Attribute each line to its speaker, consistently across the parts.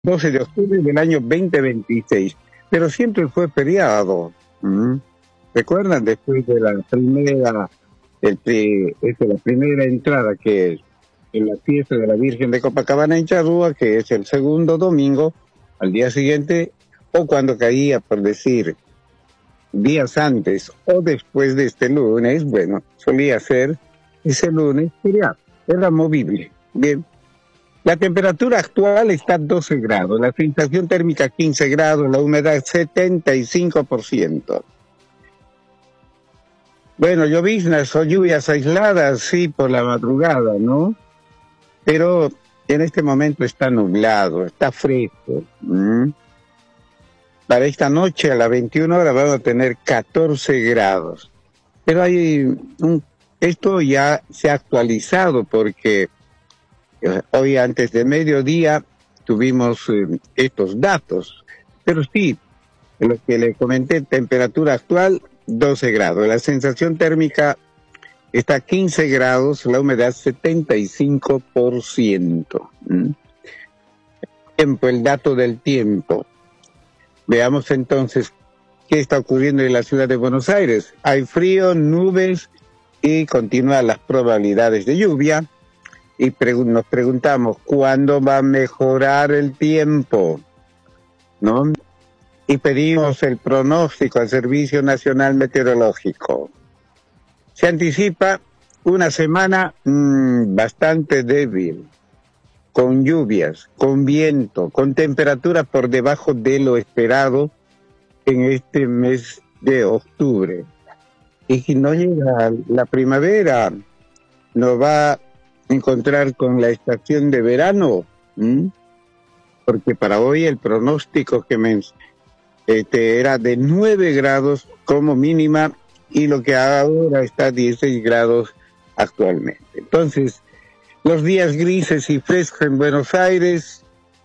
Speaker 1: 12 de octubre del año 2026, pero siempre fue feriado. ¿Recuerdan? Después de la primera, la primera entrada, que es en la fiesta de la Virgen de Copacabana en Charrúa, que es el segundo domingo, al día siguiente, o cuando caía, por decir, días antes o después de este lunes, bueno, solía ser ese lunes feriado, era movible. Bien. La temperatura actual está a 12 grados, la sensación térmica 15 grados, la humedad 75%. Bueno, lloviznas o lluvias aisladas, sí, por la madrugada, ¿no? Pero en este momento está nublado, está fresco. Para esta noche a las 21 horas vamos a tener 14 grados. Pero esto ya se ha actualizado porque hoy antes de mediodía tuvimos estos datos. Pero sí, lo que le comenté, temperatura actual 12 grados. La sensación térmica está a 15 grados, la humedad 75%. El dato del tiempo. Veamos entonces qué está ocurriendo en la ciudad de Buenos Aires. Hay frío, nubes y continúan las probabilidades de lluvia. Y nos preguntamos, ¿cuándo va a mejorar el tiempo? ¿No? Y pedimos el pronóstico al Servicio Nacional Meteorológico. Se anticipa una semana bastante débil, con lluvias, con viento, con temperaturas por debajo de lo esperado en este mes de octubre. Y si no llega la primavera, nos va a encontrar con la estación de verano, porque para hoy el pronóstico que era de 9 grados como mínima y lo que ahora está a 16 grados actualmente. Entonces, los días grises y frescos en Buenos Aires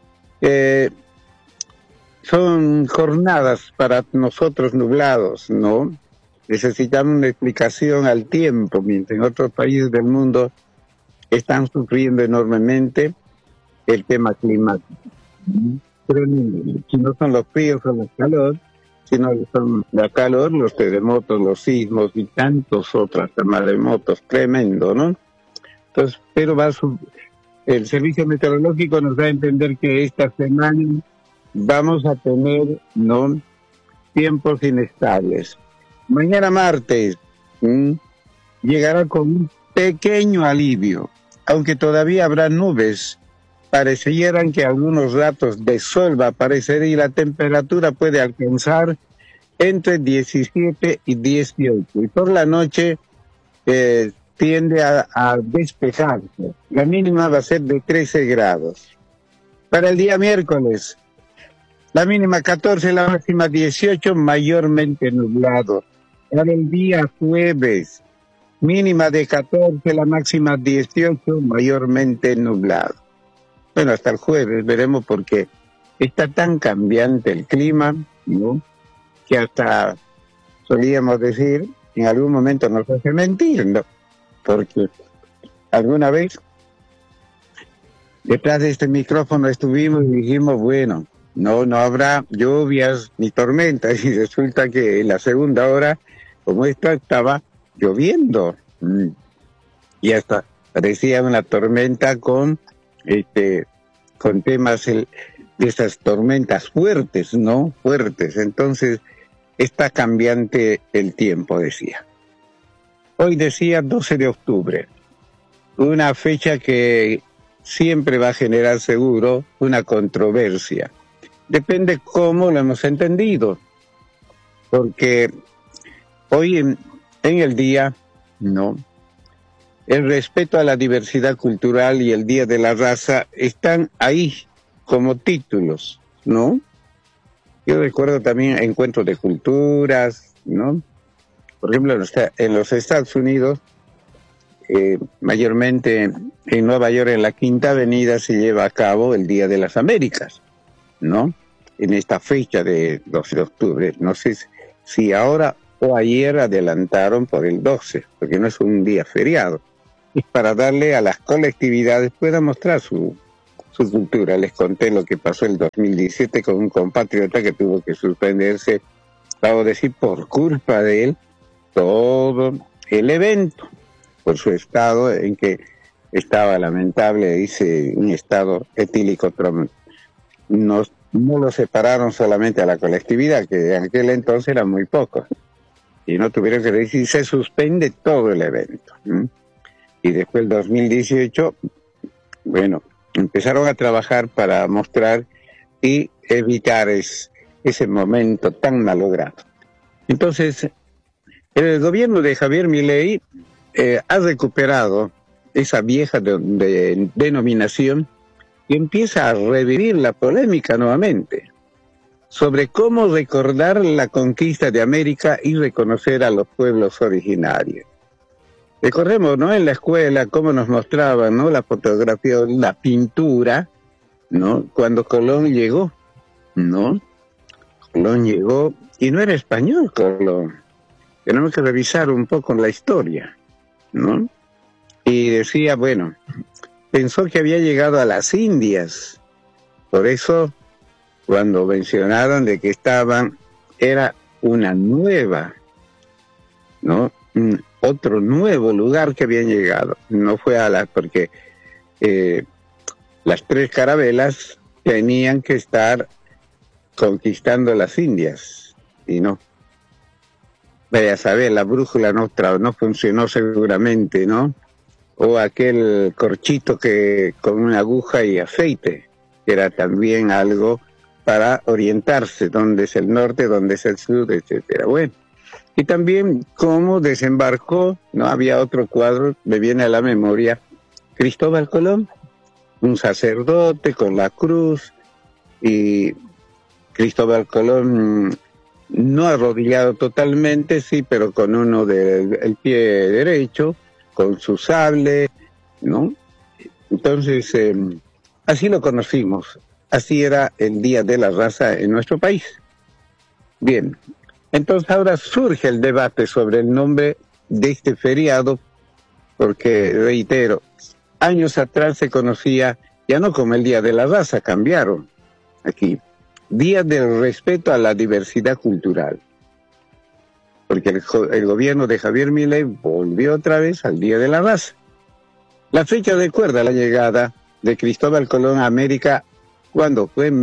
Speaker 1: son jornadas para nosotros nublados, ¿no? Necesitamos una explicación al tiempo, mientras en otros países del mundo están sufriendo enormemente el tema climático. Pero si no son los fríos o la calor, sino son la calor, los terremotos, los sismos y tantos otros maremotos tremendos, ¿no? Entonces, pero el Servicio Meteorológico nos da a entender que esta semana vamos a tener, ¿no?, tiempos inestables. Mañana martes llegará con un pequeño alivio, aunque todavía habrá nubes. Parecieran que algunos ratos de sol va a aparecer y la temperatura puede alcanzar entre 17 y 18. Y por la noche tiende a despejarse. La mínima va a ser de 13 grados. Para el día miércoles, la mínima 14, la máxima 18, mayormente nublado. Para el día jueves, mínima de 14, la máxima 18, mayormente nublado. Bueno, hasta el jueves veremos porque está tan cambiante el clima, ¿no?, que hasta solíamos decir, en algún momento nos hace mentir, ¿no? Porque alguna vez detrás de este micrófono estuvimos y dijimos, bueno, no habrá lluvias ni tormentas, y resulta que en la segunda hora, como esta, estaba lloviendo, y hasta parecía una tormenta con temas de esas tormentas fuertes, ¿no? Fuertes. Entonces, está cambiante el tiempo, decía. Hoy decía 12 de octubre, una fecha que siempre va a generar seguro una controversia. Depende cómo lo hemos entendido, porque hoy en el día, ¿no?, el respeto a la diversidad cultural y el Día de la Raza están ahí como títulos, ¿no? Yo recuerdo también encuentros de culturas, ¿no? Por ejemplo, en los Estados Unidos, mayormente en Nueva York, en la Quinta Avenida, se lleva a cabo el Día de las Américas, ¿no? En esta fecha de 12 de octubre. No sé si ahora o ayer adelantaron por el 12, porque no es un día feriado. Es para darle a las colectividades, pueda mostrar su su cultura. Les conté lo que pasó el 2017 con un compatriota que tuvo que suspenderse, vamos a decir, por culpa de él, todo el evento, por su estado en que estaba lamentable, dice, un estado etílico. No lo separaron solamente a la colectividad, que en aquel entonces eran muy pocos, y no tuvieron que decir, se suspende todo el evento. Y después el 2018, bueno, empezaron a trabajar para mostrar y evitar ese momento tan malogrado. Entonces, el gobierno de Javier Milei ha recuperado esa vieja denominación y empieza a revivir la polémica nuevamente sobre cómo recordar la conquista de América y reconocer a los pueblos originarios. Recordemos, ¿no?, en la escuela cómo nos mostraban, ¿no?, la fotografía, la pintura, ¿no?, cuando Colón llegó, ¿no? Colón llegó y no era español Colón. Tenemos que revisar un poco la historia, ¿no? Y decía, bueno, pensó que había llegado a las Indias. Por eso, cuando mencionaron de que era una nueva, ¿no?, otro nuevo lugar que habían llegado. No fue porque las 3 carabelas tenían que estar conquistando las Indias, y no. Vaya a saber, la brújula no funcionó seguramente, ¿no? O aquel corchito que con una aguja y aceite, que era también algo para orientarse, dónde es el norte, dónde es el sur, etcétera. Bueno, y también cómo desembarcó, ¿no? Había otro cuadro, me viene a la memoria, Cristóbal Colón, un sacerdote con la cruz, y Cristóbal Colón no arrodillado totalmente, sí, pero con el pie derecho, con su sable, ¿no? Entonces, así lo conocimos. Así era el Día de la Raza en nuestro país. Bien, entonces ahora surge el debate sobre el nombre de este feriado, porque, reitero, años atrás se conocía ya no como el Día de la Raza, cambiaron aquí. Día del respeto a la diversidad cultural. Porque el gobierno de Javier Milei volvió otra vez al Día de la Raza. La fecha recuerda la llegada de Cristóbal Colón a América cuando fue en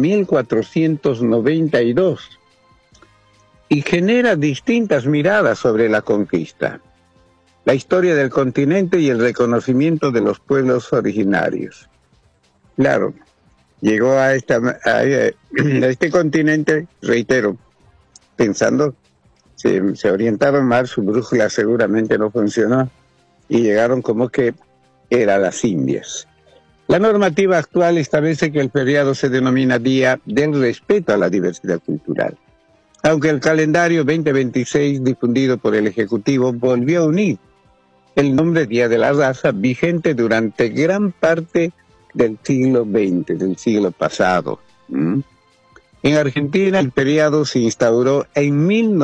Speaker 1: 1492 y genera distintas miradas sobre la conquista, la historia del continente y el reconocimiento de los pueblos originarios. Claro, llegó a este continente, reitero, pensando, se orientaron mal, su brújula seguramente no funcionó, y llegaron como que era las Indias. La normativa actual establece que el feriado se denomina Día del Respeto a la Diversidad Cultural, aunque el calendario 2026 difundido por el Ejecutivo volvió a unir el nombre Día de la Raza, vigente durante gran parte del siglo XX, del siglo pasado. En Argentina el feriado se instauró en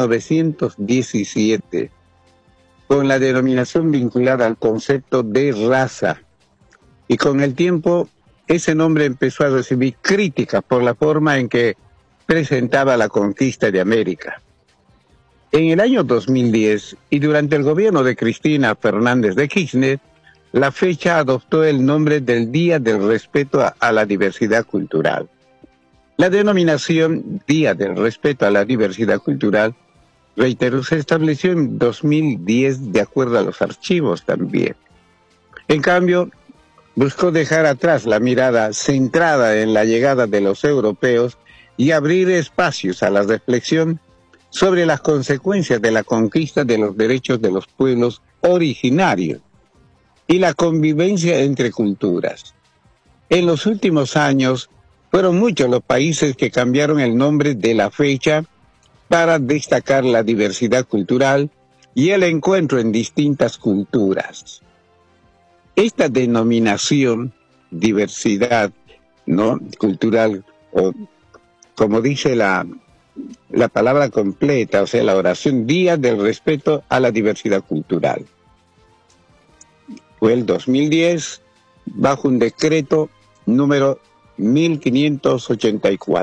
Speaker 1: 1917 con la denominación vinculada al concepto de raza, y con el tiempo ese nombre empezó a recibir críticas por la forma en que presentaba la conquista de América. En el año 2010 y durante el gobierno de Cristina Fernández de Kirchner, la fecha adoptó el nombre del Día del Respeto a la Diversidad Cultural. La denominación Día del Respeto a la Diversidad Cultural, reitero, se estableció en 2010 de acuerdo a los archivos también. En cambio, buscó dejar atrás la mirada centrada en la llegada de los europeos y abrir espacios a la reflexión sobre las consecuencias de la conquista de los derechos de los pueblos originarios y la convivencia entre culturas. En los últimos años, fueron muchos los países que cambiaron el nombre de la fecha para destacar la diversidad cultural y el encuentro en distintas culturas. Esta denominación, diversidad, ¿no?, cultural, o como dice la palabra completa, o sea, la oración, Día del Respeto a la Diversidad Cultural. Fue el 2010, bajo un decreto número 1584.